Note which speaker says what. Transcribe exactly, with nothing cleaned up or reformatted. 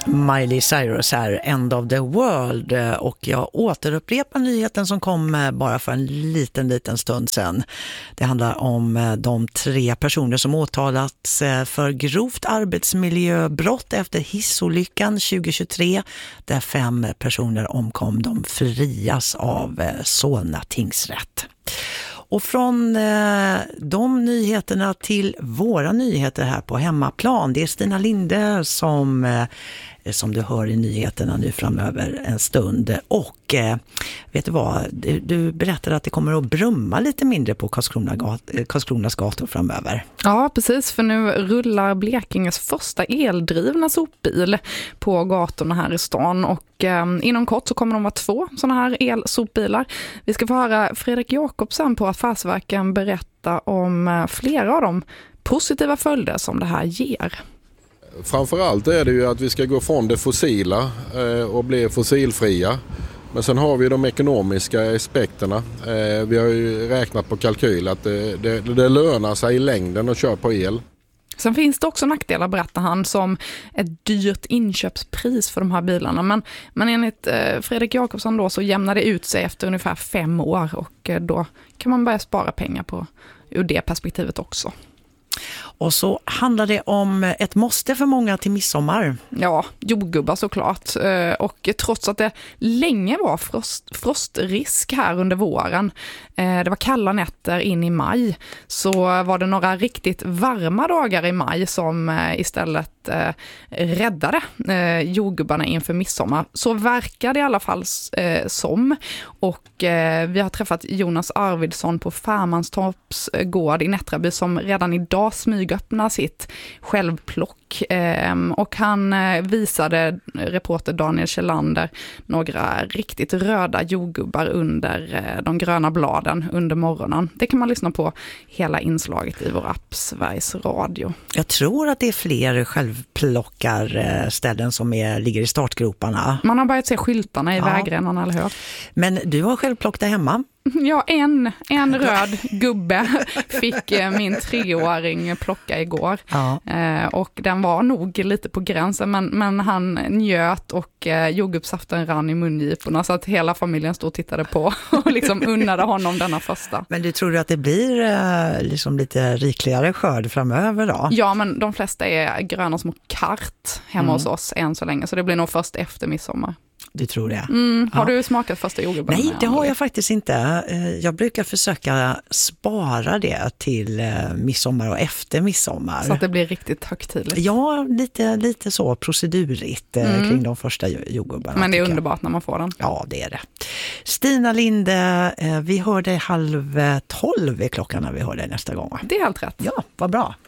Speaker 1: Miley Cyrus här, End of the World, och jag återupprepar nyheten som kom bara för en liten, liten stund sedan. Det handlar om de tre personer som åtalats för grovt arbetsmiljöbrott efter hissolyckan tjugohundratjugotre, där fem personer omkom. De frias av Solna tingsrätt. Och från eh, de nyheterna till våra nyheter här på hemmaplan. Det är Stina Linde som, eh, som du hör i nyheterna nu framöver en stund. Och eh, vet du vad, du, du berättade att det kommer att brumma lite mindre på Karlskrona gat, Karlskronas gator framöver.
Speaker 2: Ja, precis, för nu rullar Blekinges första eldrivna sopbil på gatorna här i stan. Och eh, inom kort så kommer de vara två sådana här elsopbilar. Vi ska få höra Fredrik Jakobsen på Affärsverken berätta om flera av de positiva följder som det här ger.
Speaker 3: Framförallt är det ju att vi ska gå från det fossila och bli fossilfria. Men sen har vi de ekonomiska aspekterna. Vi har ju räknat på kalkyl att det, det, det lönar sig i längden att köra på el.
Speaker 2: Sen finns det också nackdelar, berättar han, som ett dyrt inköpspris för de här bilarna. Men, men enligt eh, Fredrik Jakobsson då så jämnar det ut sig efter ungefär fem år. Och eh, då kan man börja spara pengar på ur det perspektivet också.
Speaker 1: Och så handlar det om ett måste för många till midsommar.
Speaker 2: Ja, jordgubbar såklart. Och trots att det länge var frost, frostrisk här under våren, det var kalla nätter in i maj, så var det några riktigt varma dagar i maj som istället räddade jordgubbarna inför midsommar. Så verkar det i alla fall som. Och vi har träffat Jonas Arvidsson på Färmanstorps gård i Nättraby som redan idag smygöppnar sitt självplock. Och han visade reporter Daniel Kjellander några riktigt röda jordgubbar under de gröna bladen under morgonen. Det kan man lyssna på hela inslaget i vår app Sveriges Radio.
Speaker 1: Jag tror att det är fler självplockarställen som är, ligger i startgroparna.
Speaker 2: Man har börjat se skyltarna i
Speaker 1: ja.
Speaker 2: vägrenen, eller hur?
Speaker 1: Men du har självplockat där hemma?
Speaker 2: Ja, en, en röd gubbe fick min treåring plocka igår. Ja. Eh, och den var nog lite på gränsen, men, men han njöt och eh, jordgubbssaften rann i mungiporna så att hela familjen stod och tittade på och liksom unnade honom denna första.
Speaker 1: Men du tror att det blir eh, liksom lite rikligare skörd framöver då?
Speaker 2: Ja, men de flesta är gröna små kart hemma mm. hos oss än så länge, så det blir nog först efter midsommar.
Speaker 1: Du tror det?
Speaker 2: Mm. Har
Speaker 1: ja.
Speaker 2: du smakat första jordgubben?
Speaker 1: Nej, det har jag faktiskt inte. Jag brukar försöka spara det till midsommar och efter midsommar.
Speaker 2: Så att det blir riktigt högtidligt.
Speaker 1: Ja, lite, lite så procedurigt mm. kring de första jordgubbarna.
Speaker 2: Men det är underbart när man får den.
Speaker 1: Ja, det är det. Stina Linde, vi hör dig halv tolv i klockan när vi hör dig nästa gång.
Speaker 2: Det är helt rätt.
Speaker 1: Ja, vad bra.